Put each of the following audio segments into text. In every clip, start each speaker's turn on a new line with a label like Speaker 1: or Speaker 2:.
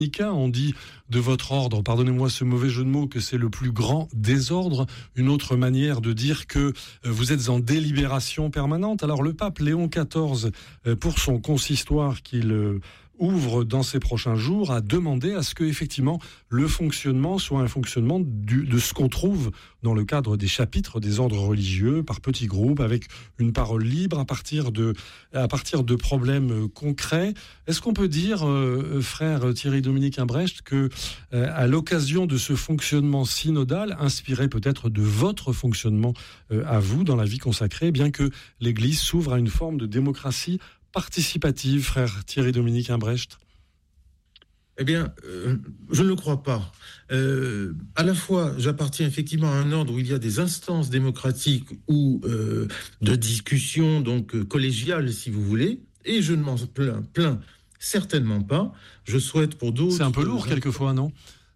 Speaker 1: On dit de votre ordre, pardonnez-moi ce mauvais jeu de mots, que c'est le plus grand désordre. Une autre manière de dire que vous êtes en délibération permanente. Alors le pape Léon XIV, pour son consistoire qu'il ouvre dans ces prochains jours, a demandé à ce que effectivement le fonctionnement soit un fonctionnement de ce qu'on trouve dans le cadre des chapitres des ordres religieux, par petits groupes, avec une parole libre à partir de problèmes concrets. Est-ce qu'on peut dire, frère Thierry-Dominique Imbrecht, que à l'occasion de ce fonctionnement synodal, inspiré peut-être de votre fonctionnement à vous dans la vie consacrée, bien que l'Église s'ouvre à une forme de démocratie participative, frère Thierry-Dominique Imbrecht?
Speaker 2: Eh bien, je ne le crois pas. À la fois, j'appartiens effectivement à un ordre où il y a des instances démocratiques ou de discussion, donc collégiales, si vous voulez, et je ne m'en plains certainement pas. Je souhaite pour d'autres...
Speaker 1: C'est un peu lourd quelquefois, non?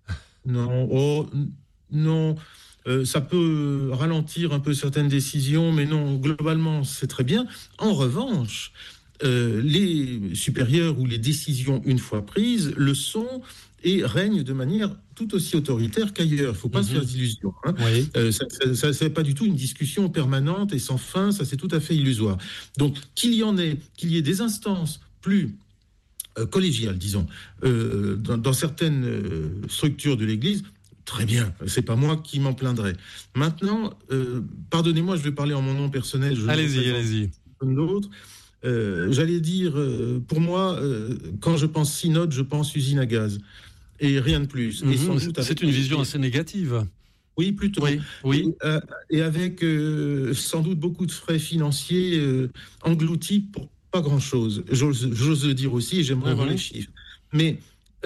Speaker 2: Non. Ça peut ralentir un peu certaines décisions, mais non, globalement, c'est très bien. En revanche... les supérieurs ou les décisions une fois prises le sont et règnent de manière tout aussi autoritaire qu'ailleurs. Il ne faut pas se faire d'illusions. Oui. Ça c'est pas du tout une discussion permanente et sans fin, ça c'est tout à fait illusoire. Donc qu'il y ait des instances plus collégiales, disons, dans certaines structures de l'Église, très bien, c'est pas moi qui m'en plaindrai. Maintenant, pardonnez-moi, je vais parler en mon nom personnel.
Speaker 1: Allez-y.
Speaker 2: D'autres. J'allais dire, pour moi, quand je pense synode, je pense usine à gaz. Et rien de plus. Et sans doute
Speaker 1: c'est une vision assez négative.
Speaker 2: Oui, plutôt. Oui. Et avec sans doute beaucoup de frais financiers engloutis pour pas grand-chose. J'ose le dire aussi, et j'aimerais avoir les chiffres. Mais,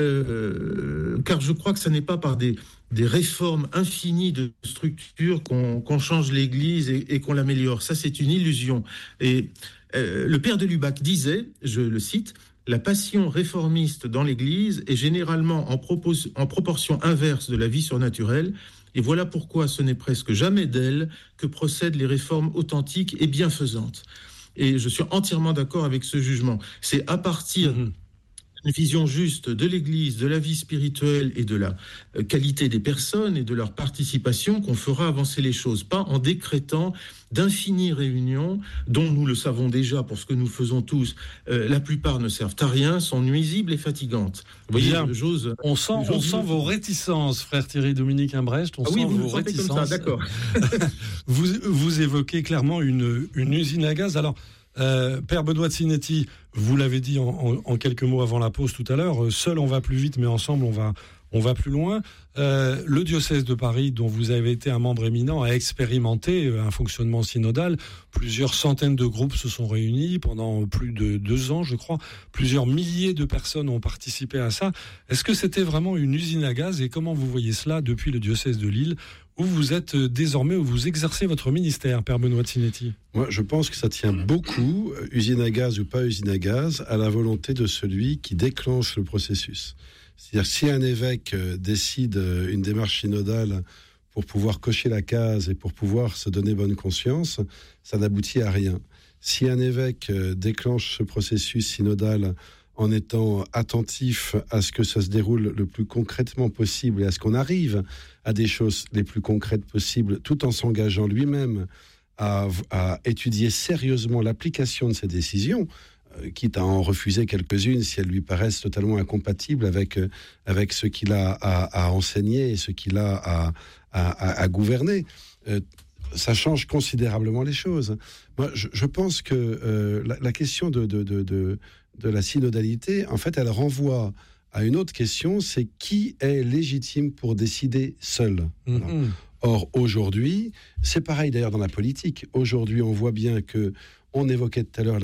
Speaker 2: car je crois que ce n'est pas par des réformes infinies de structures qu'on change l'Église et qu'on l'améliore. Ça, c'est une illusion. Et le père de Lubac disait, je le cite, « La passion réformiste dans l'Église est généralement en proportion inverse de la vie surnaturelle, et voilà pourquoi ce n'est presque jamais d'elle que procèdent les réformes authentiques et bienfaisantes. » Et je suis entièrement d'accord avec ce jugement. C'est à partir d'une vision juste de l'Église, de la vie spirituelle et de la qualité des personnes et de leur participation qu'on fera avancer les choses, pas en décrétant d'infinies réunions dont nous le savons déjà pour ce que nous faisons tous, la plupart ne servent à rien, sont nuisibles et fatigantes.
Speaker 1: Vous voyez, on sent vos réticences, frère Thierry-Dominique Imbrecht, vos réticences.
Speaker 2: Comme ça, d'accord.
Speaker 1: vous évoquez clairement une usine à gaz. Alors, Père Benoît de Sinetti, vous l'avez dit en quelques mots avant la pause tout à l'heure, seul on va plus vite, mais ensemble on va plus loin. Le diocèse de Paris, dont vous avez été un membre éminent, a expérimenté un fonctionnement synodal. Plusieurs centaines de groupes se sont réunis pendant plus de 2 ans, je crois. Plusieurs milliers de personnes ont participé à ça. Est-ce que c'était vraiment une usine à gaz, et comment vous voyez cela depuis le diocèse de Lille, où vous êtes désormais, où vous exercez votre ministère, Père Benoît de Sinetti?
Speaker 3: Moi, je pense que ça tient beaucoup, usine à gaz ou pas usine à gaz, à la volonté de celui qui déclenche le processus. C'est-à-dire, si un évêque décide une démarche synodale pour pouvoir cocher la case et pour pouvoir se donner bonne conscience, ça n'aboutit à rien. Si un évêque déclenche ce processus synodal en étant attentif à ce que ça se déroule le plus concrètement possible et à ce qu'on arrive à des choses les plus concrètes possibles, tout en s'engageant lui-même à étudier sérieusement l'application de ces décisions, quitte à en refuser quelques-unes si elles lui paraissent totalement incompatibles avec ce qu'il a à enseigner et ce qu'il a à gouverner. Ça change considérablement les choses. Moi, je pense que la question de la synodalité, en fait, elle renvoie à une autre question, c'est qui est légitime pour décider seul. Or, aujourd'hui, c'est pareil d'ailleurs dans la politique. Aujourd'hui, on voit bien que on évoquait tout à l'heure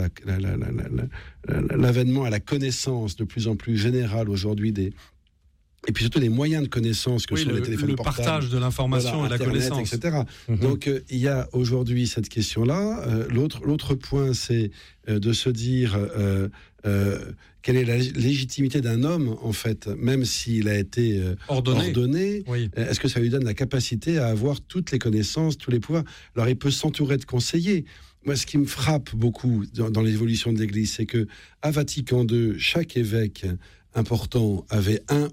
Speaker 3: l'avènement à la connaissance de plus en plus générale aujourd'hui et puis surtout les moyens de connaissance que sont les téléphones portables.
Speaker 1: Le partage de l'information et de la connaissance.
Speaker 3: Etc. Donc, il y a aujourd'hui cette question-là. L'autre point, c'est de se dire quelle est la légitimité d'un homme, en fait, même s'il a été ordonné. Oui. Est-ce que ça lui donne la capacité à avoir toutes les connaissances, tous les pouvoirs? Alors, il peut s'entourer de conseillers. Moi, ce qui me frappe beaucoup dans l'évolution de l'Église, c'est que à Vatican II, chaque évêque important avait 1